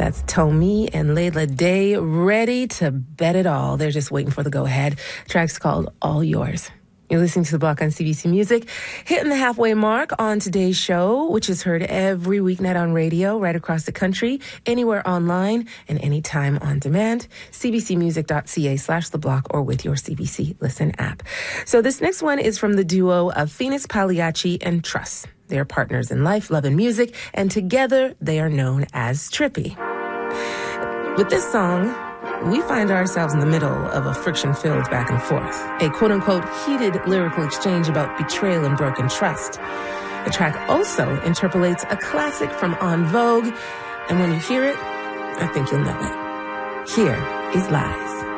That's Tommy and Layla Day, ready to bet it all. They're just waiting for the go-ahead. The track's called All Yours. You're listening to The Block on CBC Music, hitting the halfway mark on today's show, which is heard every weeknight on radio right across the country, anywhere online, and anytime on demand. cbcmusic.ca/The Block or with your CBC Listen app. So this next one is from the duo of Phoenix Pagliacci and Truss. They are partners in life, love, and music, and together they are known as Trippy. With this song, we find ourselves in the middle of a friction-filled back and forth, a quote-unquote heated lyrical exchange about betrayal and broken trust. The track also interpolates a classic from En Vogue, and when you hear it, I think you'll know it. Here is Lies.